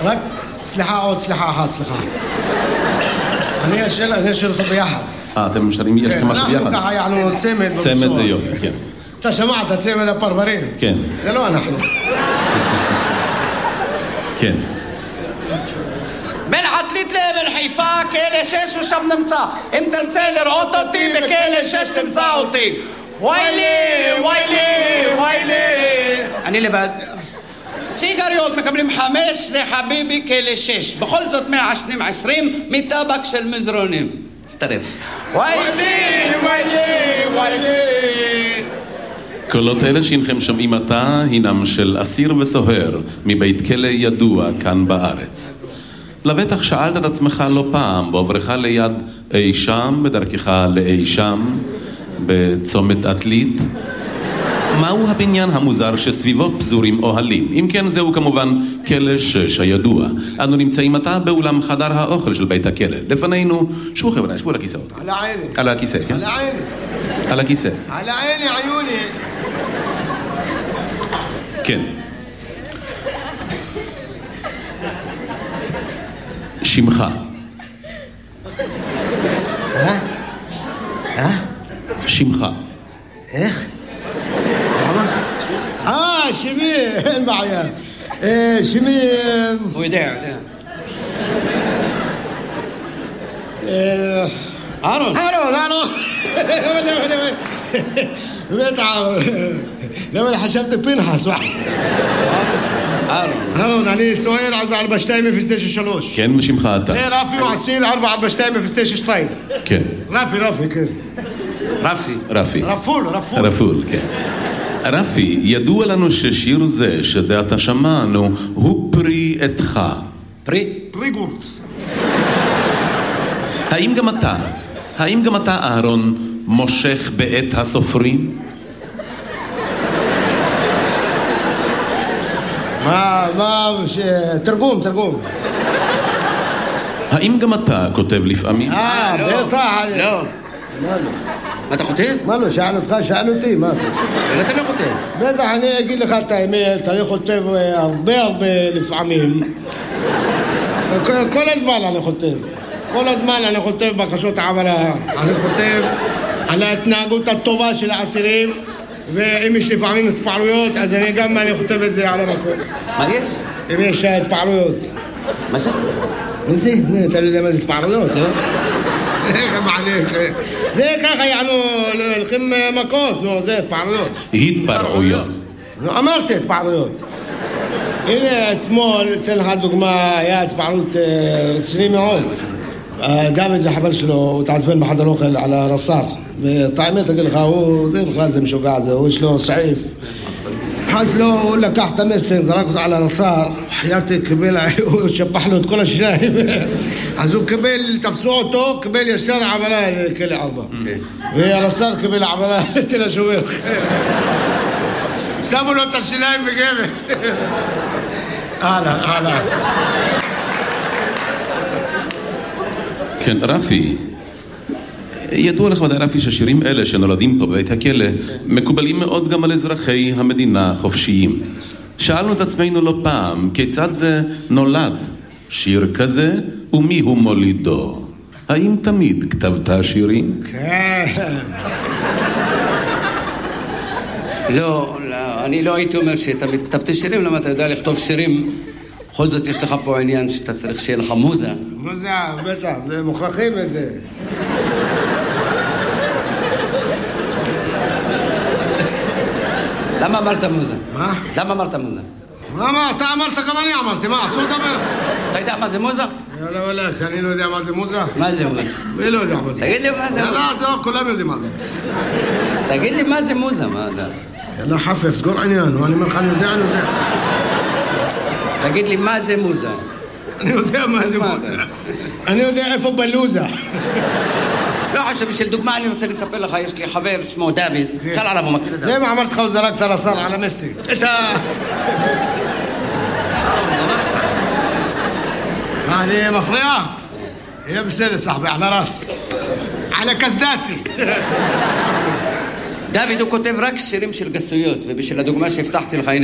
רק, סליחה, עוד סליחה אחת, סליחה. אני אשאיר אותו ביחד. אתם שרים, יש לכם משהו ביחד? אנחנו ככה יענו צמד. צמד זה יופי, כן. אתה שמעת, צמד הפרברים? כן. זה לא אנחנו. כן. בין עתלית לבין חיפה, כלא 6 ושם נמצא. אם תרצה לראות אותי, בכלא 6 תמצא אותי. ויילי, ויילי, ויילי. אני לבד. סיגריות מקבלים 5, זה חביבי כלא 6. בכל זאת 120 מטבק של מזרונים. תצטרף. ויילי, ויילי, ויילי. קולות אלה שהנכם שומעים עתה הינם של אסיר וסוהר מבית כלא ידוע כאן בארץ. לבטח שאלת את עצמך לא פעם בעוברך ליד אי שם, בדרכך לאי שם, בצומת עתלית, מהו הבניין המוזר שסביבו פזורים אוהלים? אם כן, זהו כמובן כלא 6 הידוע. אנו נמצאים עתה באולם חדר האוכל של בית הכלא. לפנינו, שבו חבר'ה, שבו על הכיסאות. על העיני. על הכיסא, כן? על העיני. על הכיסא. על העיני, עיוני. כן. שמך. שמך. איך? שמי, אין בעיה. שמי... הוא יודע. אהרון. באמת אהרון. למה חשבתי פנחס? אהרון, אני סוער 442-093. כן, ושמך אתה. זה רפי ועשיר 442-092. כן. רפי, כן. רפי. רפול, כן. רפי, ידוע לנו ששיר זה, שזה אתה שמענו, הוא פרי עתך. פרי גורט. האם גם אתה, אהרון, מושך בעת הסופרים? תרגום. האם גם אתה כותב לפעמים? בטח. לא. מה אתה כותב? מה לא, שאל אותי, מה? אבל אתה לא כותב. בטח, אני אגיד לך את האמת, אני כותב הרבה לפעמים. כל הזמן אני כותב בקשות עברה. אני כותב על ההתנהגות הטובה של האסירים, ואם יש לפעמים התפעלויות, אז אני כותב את זה על המקום. מה יש? אם יש התפעלויות. מה זה? מה זה? אתה לא יודע מה זה התפעלויות, לא? איך מעליך? זה ככה יענו, הולכים מכות, זה התפעלויות. התפרעויות. אמרתי התפעלויות. הנה אתמול, אתן לך דוגמה, היה התפעלות רציני מאוד. דוד זה חבר שלו, הוא התעצבן בחדר אוכל על הרס"ר. וטעמת אגיד לך, זה בכלל זה משוגע זה, הוא יש לו סעיף. חס לו, הוא לקח את המסטר, זרק אותו על הרס"ר, חייתי קיבל, הוא שפח לו את כל השיניים. אז הוא קיבל, תפסו אותו, קיבל ישר עברה לכלא 4. והרס"ר קיבל עברה לתל השומר. שמו לו את השיניים בגבס. הלאה. כן, רפי, ידוע לך ודאי רפי ששירים אלה שנולדים פה בבית הכלא מקובלים מאוד גם על אזרחי המדינה החופשיים. שאלנו את עצמנו לא פעם, כיצד זה נולד שיר כזה ומי הוא מולידו? האם תמיד כתבת שירים? כן. לא, אני לא הייתי אומר שתמיד כתבתי שירים, למה אתה יודע לכתוב שירים? בכל זאת יש לך פה עניין שאתה צריך שיהיה לך מוזה. מוזה, בטח, זה מוכרחים את זה. למה אמרת מוזה? מה? למה אמרת מוזה? מה? אתה אמרת, גם אני אמרתי, מה? אסור לדבר? אתה יודע מה זה מוזה? יאללה, אני לא יודע מה זה מוזה. מה זה מוזה? מי לא יודע מה זה? תגיד לי מה זה מוזה. יאללה, זהו, כולם יודעים מה זה. תגיד לי מה זה מוזה, מה אתה? יאללה, חפף, סגור עניין, אני אומר לך, אני יודע. תגיד לי מה זה מוזה. אני יודע מה זה מוזה. אני יודע איפה בלוזה. לא חשוב, בשביל דוגמה אני רוצה לספר לך, יש לי חבר שמו דוד, שאל עליו, הוא מכיר את זה. זה מה אמרתי לך, הוא זרק את הרס"ר על המסטי. אני מפריע? יהיה בסדר, סחבי, על הרס. על הקסדתי. דוד הוא כותב רק שירים של גסויות, ובשביל הדוגמה שהבטחתי לך,